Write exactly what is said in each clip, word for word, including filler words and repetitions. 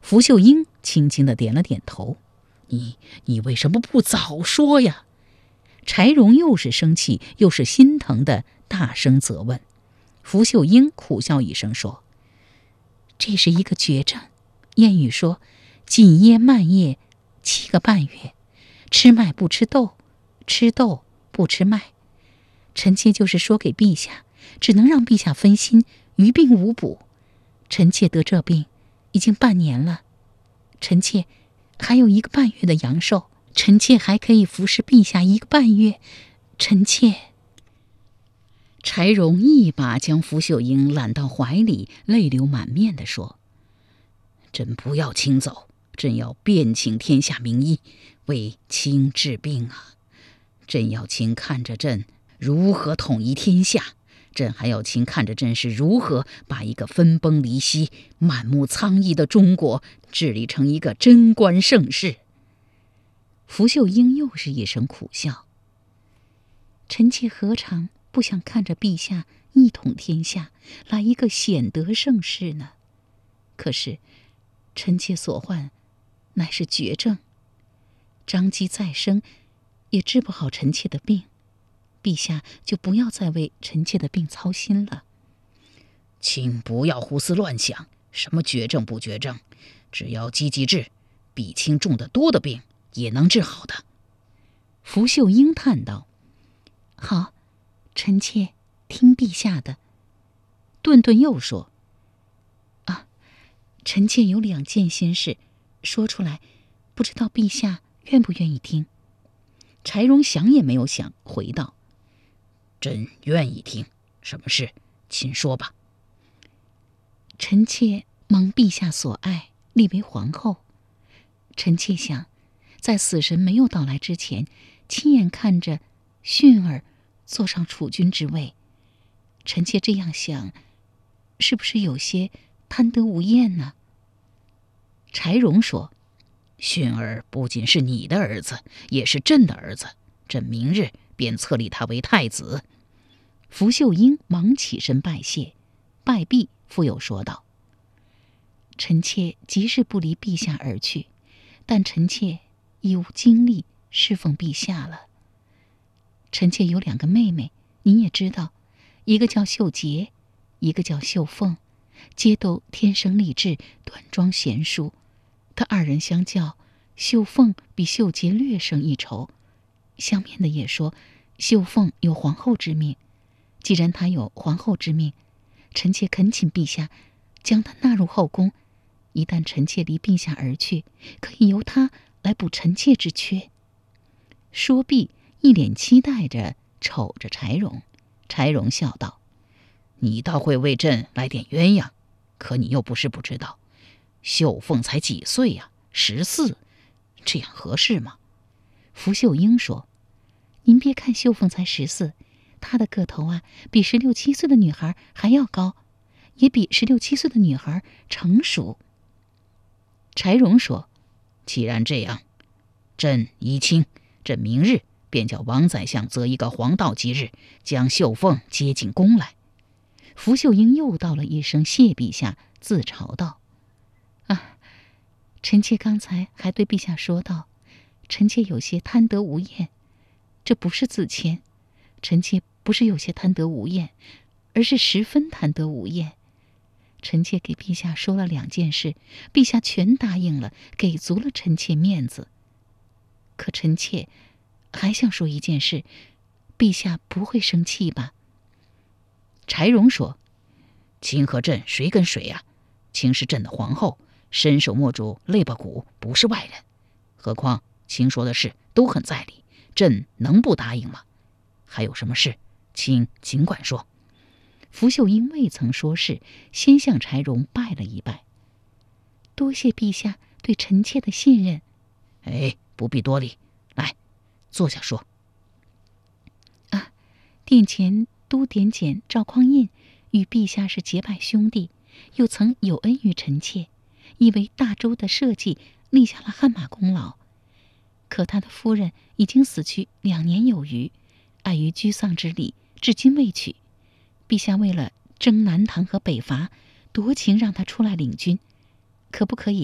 福秀英轻轻地点了点头。你你为什么不早说呀？柴荣又是生气又是心疼的大声责问。福秀英苦笑一声说：这是一个绝症，谚语说紧噎慢噎七个半月，吃麦不吃豆，吃豆不吃麦。臣妾就是说给陛下，只能让陛下分心，余病无补。臣妾得这病已经半年了，臣妾还有一个半月的阳寿，臣妾还可以服侍陛下一个半月。臣妾……柴荣一把将福秀英揽到怀里，泪流满面地说：朕不要卿走，朕要遍请天下名医为卿治病啊！朕要卿看着朕如何统一天下，朕还要卿看着朕是如何把一个分崩离析、满目苍夷的中国治理成一个贞观盛世。福秀英又是一声苦笑：臣妾何尝不想看着陛下一统天下，来一个显德盛世呢？可是臣妾所患乃是绝症，张机再生也治不好臣妾的病，陛下就不要再为臣妾的病操心了。请不要胡思乱想，什么绝症不绝症，只要积极治，比卿重得多的病也能治好的。福秀英叹道：好，臣妾听陛下的。顿顿又说：啊，臣妾有两件心事，说出来不知道陛下愿不愿意听。柴荣想也没有想，回道：朕愿意听，什么事请说吧。臣妾蒙陛下所爱，立为皇后。臣妾想在死神没有到来之前，亲眼看着训儿坐上储君之位。臣妾这样想，是不是有些贪得无厌呢？柴荣说：训儿不仅是你的儿子，也是朕的儿子，朕明日便册立他为太子。福秀英忙起身拜谢，拜毕复又说道：臣妾即是不离陛下而去，但臣妾已无精力侍奉陛下了。臣妾有两个妹妹，您也知道，一个叫秀洁，一个叫秀凤，皆都天生丽质，端庄贤淑。可二人相较，秀凤比秀洁略胜一筹。相面的也说，秀凤有皇后之命。既然她有皇后之命，臣妾恳请陛下将她纳入后宫。一旦臣妾离陛下而去，可以由她来补臣妾之缺。说毕，一脸期待着瞅着柴荣。柴荣笑道：你倒会为朕来点鸳鸯，可你又不是不知道，秀凤才几岁呀、啊？十四，这样合适吗？福秀英说：您别看秀凤才十四，她的个头啊，比十六七岁的女孩还要高，也比十六七岁的女孩成熟。柴荣说：既然这样，朕依卿，朕明日便叫王宰相择一个黄道吉日，将秀凤接进宫来。福秀英又道了一声谢陛下，自嘲道：啊，臣妾刚才还对陛下说道，臣妾有些贪得无厌，这不是自谦，臣妾不是有些贪得无厌，而是十分贪得无厌。臣妾给陛下说了两件事，陛下全答应了，给足了臣妾面子。可臣妾还想说一件事，陛下不会生气吧？柴荣说：卿和朕谁跟谁呀、啊？卿是朕的皇后，伸手摸住肋巴骨，不是外人。何况卿说的事都很在理，朕能不答应吗？还有什么事，卿尽管说。福秀英未曾说是，先向柴荣拜了一拜：多谢陛下对臣妾的信任。哎，不必多礼，来，坐下说。啊，殿前都点检赵匡胤与陛下是结拜兄弟，又曾有恩于臣妾，亦为大周的社稷立下了汗马功劳。可他的夫人已经死去两年有余，碍于居丧之礼，至今未娶。陛下为了征南唐和北伐，夺情让他出来领军，可不可以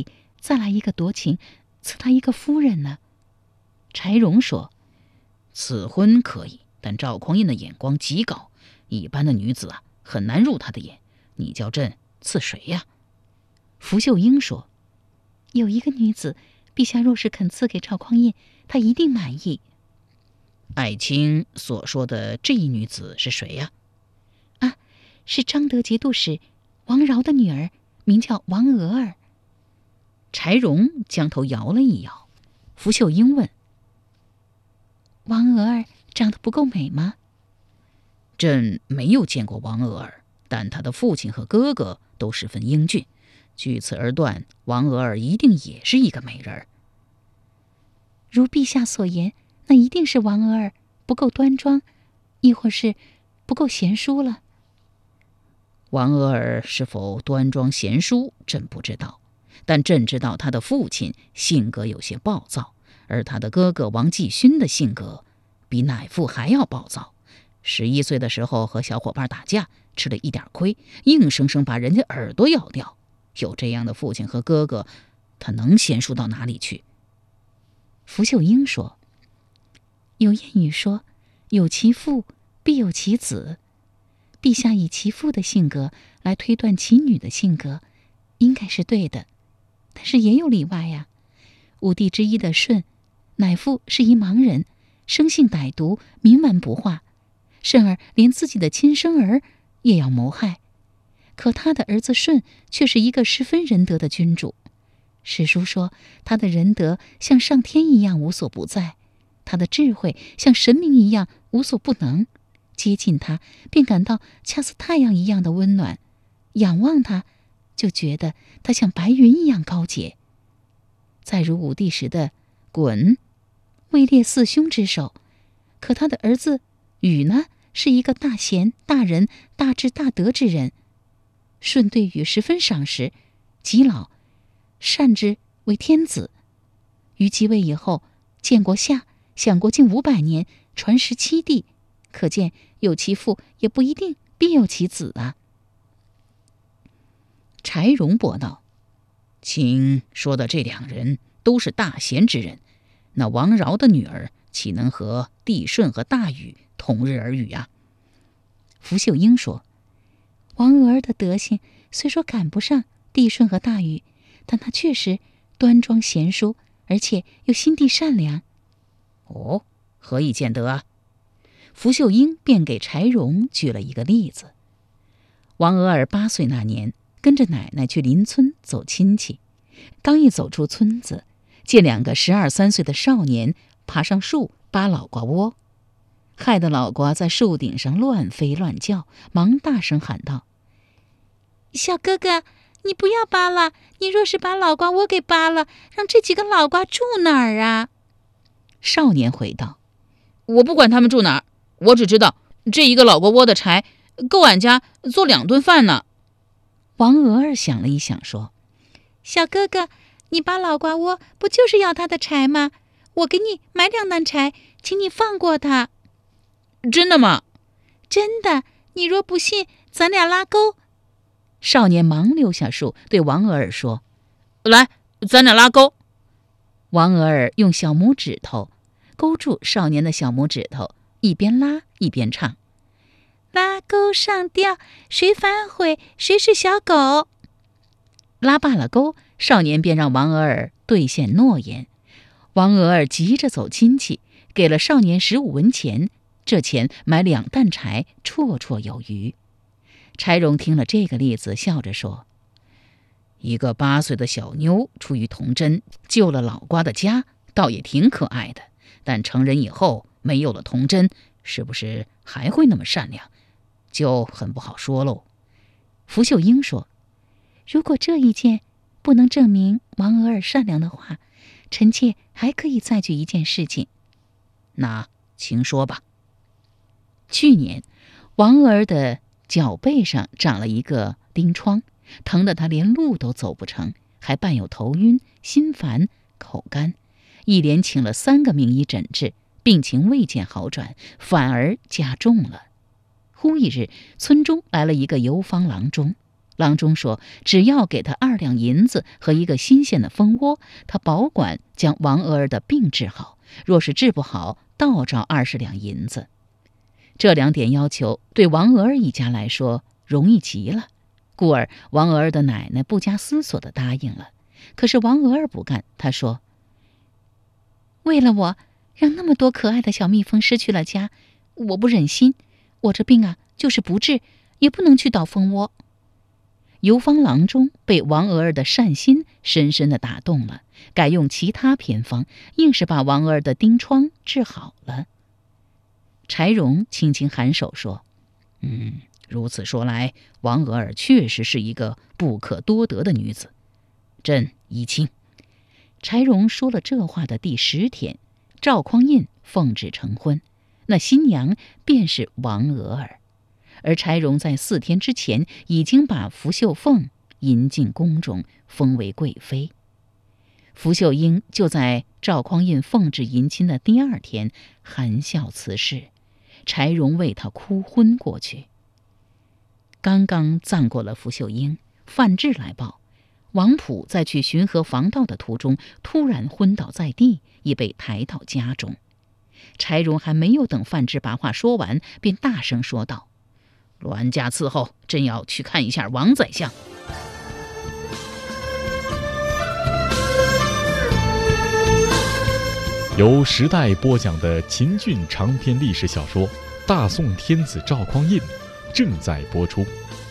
再来一个夺情，赐他一个夫人呢？柴荣说：此婚可以，但赵匡胤的眼光极高，一般的女子啊很难入他的眼，你叫朕赐谁呀？福秀英说：有一个女子，陛下若是肯赐给赵匡胤，他一定满意。爱卿所说的这一女子是谁呀？啊，是张德节度使王饶的女儿，名叫王娥儿。柴荣将头摇了一摇。福秀英问：王娥儿长得不够美吗？朕没有见过王娥儿，但她的父亲和哥哥都十分英俊，据此而断，王娥儿一定也是一个美人儿。如陛下所言，那一定是王娥儿不够端庄，亦或是不够贤淑了。王娥儿是否端庄贤淑，朕不知道，但朕知道她的父亲性格有些暴躁，而她的哥哥王继勋的性格比乃父还要暴躁。十一岁的时候和小伙伴打架，吃了一点亏，硬生生把人家耳朵咬掉。有这样的父亲和哥哥，他能贤淑到哪里去？福秀英说：有谚语说，有其父必有其子。陛下以其父的性格来推断其女的性格，应该是对的，但是也有例外呀。五弟之一的舜，乃父是一盲人，生性歹毒，冥顽不化，甚而连自己的亲生儿也要谋害。可他的儿子舜却是一个十分仁德的君主。史书说，他的仁德像上天一样无所不在，他的智慧像神明一样无所不能。接近他，便感到恰似太阳一样的温暖；仰望他，就觉得他像白云一样高洁。再如武帝时的鲧，位列四兄之首，可他的儿子禹呢，是一个大贤、大仁、大智、大德之人。舜对禹十分赏识，及老禅之为天子。禹即位以后，建国下，享国近五百年，传十七帝。可见有其父也不一定必有其子啊。柴荣驳道：卿说的这两人都是大贤之人，那王饶的女儿岂能和帝舜和大禹同日而语啊？福秀英说：王娥儿的德行虽说赶不上帝舜和大禹，但她确实端庄贤淑，而且又心地善良。哦，何以见得啊？福秀英便给柴荣举了一个例子。王娥儿八岁那年，跟着奶奶去邻村走亲戚，刚一走出村子，见两个十二三岁的少年爬上树扒老瓜窝，害得老瓜在树顶上乱飞乱叫，忙大声喊道：小哥哥，你不要扒了，你若是把老瓜窝给扒了，让这几个老瓜住哪儿啊？少年回道：我不管他们住哪儿，我只知道这一个老瓜窝的柴够俺家做两顿饭呢。王娥儿想了一想说：小哥哥，你扒老瓜窝不就是要他的柴吗？我给你买两担柴，请你放过他。真的吗？真的，你若不信，咱俩拉钩。少年忙溜下树，对王娥儿说：来，咱俩拉钩。王娥儿用小拇指头勾住少年的小拇指头，一边拉一边唱：拉钩上吊，谁反悔谁是小狗。拉罢了钩，少年便让王娥儿兑现诺言。王娥儿急着走亲戚，给了少年十五文钱，这钱买两担柴，绰绰有余。柴荣听了这个例子，笑着说：一个八岁的小妞出于童真，救了老瓜的家，倒也挺可爱的。但成人以后没有了童真，是不是还会那么善良，就很不好说喽。福秀英说：如果这一件不能证明王娥儿善良的话，臣妾还可以再举一件事情。那请说吧。去年王娥儿的脚背上长了一个钉疮，疼得她连路都走不成，还伴有头晕、心烦、口干，一连请了三个名医诊治，病情未见好转，反而加重了。忽一日，村中来了一个游方郎中， 郎中说，只要给他二两银子和一个新鲜的蜂窝，他保管将王娥儿的病治好，若是治不好，倒照二十两银子。这两点要求对王娥儿一家来说容易极了，故而王娥儿的奶奶不加思索地答应了。可是王娥儿不干，她说：“为了我，让那么多可爱的小蜜蜂失去了家，我不忍心。我这病啊，就是不治，也不能去倒蜂窝。”游方郎中被王娥儿的善心深深地打动了，改用其他偏方，硬是把王娥儿的丁疮治好了。柴荣轻轻颔首说：“嗯，如此说来，王娥儿确实是一个不可多得的女子。朕依亲。”柴荣说了这话的第十天，赵匡胤奉旨成婚，那新娘便是王娥儿。而柴荣在四天之前已经把福秀凤迎进宫中，封为贵妃。福秀英就在赵匡胤奉旨迎亲的第二天含笑辞世，柴荣为她哭昏过去。刚刚葬过了福秀英，范质来报，王普在去巡河防盗的途中突然昏倒在地，已被抬到家中。柴荣还没有等范质把话说完，便大声说道：“銮驾伺候，朕要去看一下王宰相。” 由时代播讲的秦俊长篇历史小说《大宋天子赵匡胤》正在播出。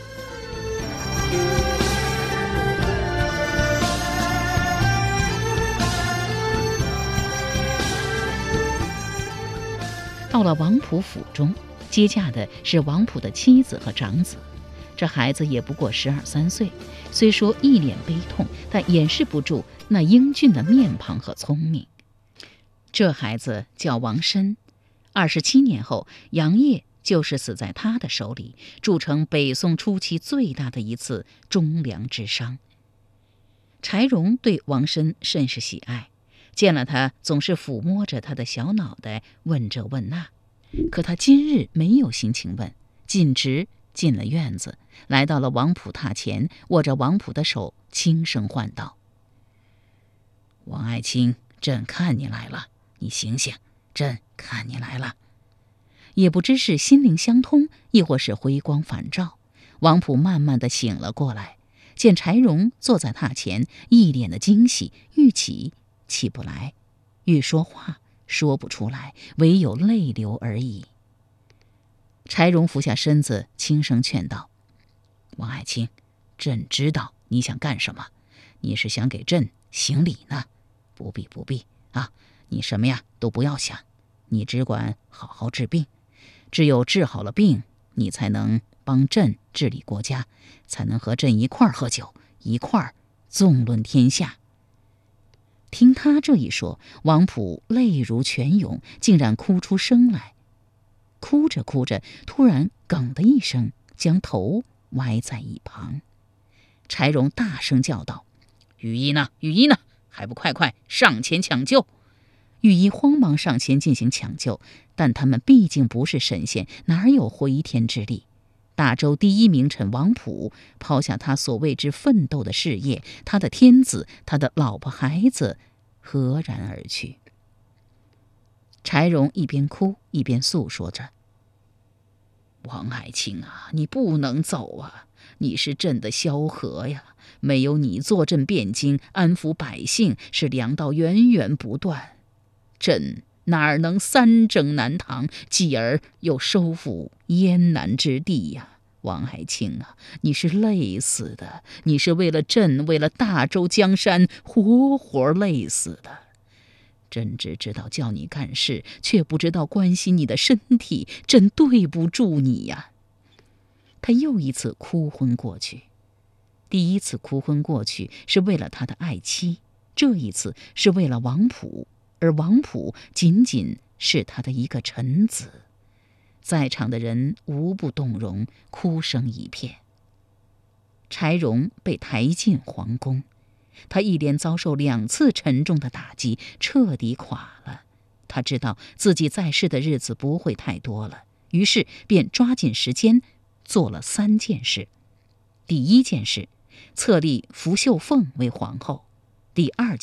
到了王普府中，接驾的是王普的妻子和长子。这孩子也不过十二三岁，虽说一脸悲痛，但掩饰不住那英俊的面庞和聪明。这孩子叫王申，二十七年后，杨业就是死在他的手里，铸成北宋初期最大的一次忠良之伤。柴荣对王申甚是喜爱，见了他总是抚摸着他的小脑袋，问这问那。可他今日没有心情问，径直进了院子，来到了王普榻前，握着王普的手，轻声唤道：“王爱卿，朕看你来了，你醒醒，朕看你来了。”也不知是心灵相通，亦或是回光返照，王普慢慢地醒了过来，见柴荣坐在榻前，一脸的惊喜，欲起起不来，欲说话说不出来，唯有泪流而已。柴荣俯下身子，轻声劝道：“王爱卿，朕知道你想干什么，你是想给朕行礼呢？不必不必啊，你什么呀都不要想，你只管好好治病，只有治好了病，你才能帮朕治理国家，才能和朕一块儿喝酒，一块儿纵论天下。”听他这一说，王普泪如泉涌，竟然哭出声来。哭着哭着，突然哽的一声，将头歪在一旁。柴荣大声叫道：“御医呢？御医呢？还不快快上前抢救！”御医慌忙上前进行抢救，但他们毕竟不是神仙，哪有回天之力？大周第一名臣王普抛下他所为之奋斗的事业，他的天子，他的老婆孩子，赫然而去。柴荣一边哭一边诉说着：“王爱卿啊，你不能走啊！你是朕的萧何呀，没有你坐镇汴京，安抚百姓，是粮道源源不断。朕哪能三征南唐，继而又收复燕南之地呀？王爱卿啊，你是累死的，你是为了朕，为了大周江山，活活累死的。朕只知道叫你干事，却不知道关心你的身体，朕对不住你呀。”他又一次哭昏过去。第一次哭昏过去是为了他的爱妻，这一次是为了王普，而王普仅仅是他的一个臣子。在场的人无不动容，哭声一片。柴荣被抬进皇宫，他一连遭受两次沉重的打击，彻底垮了。他知道自己在世的日子不会太多了，于是便抓紧时间做了三件事。 第一件事，册立福秀凤为皇后；第二件